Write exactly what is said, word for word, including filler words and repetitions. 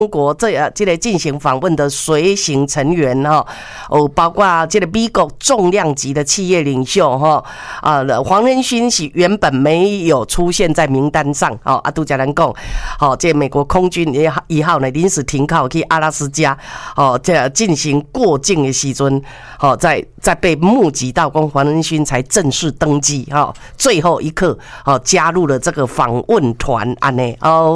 中国这呃这个进行访问的随行成员哈，哦，包括这个美国重量级的企业领袖哈啊，黄仁勋是原本没有出现在名单上哦，啊，杜家人讲，好，这美国空军一号一号呢临时停靠去阿拉斯加哦，这进行过境的时阵，好，在在被目击到，公黄仁勋才正式登机哈，最后一刻哦加入了这个访问团安内哦。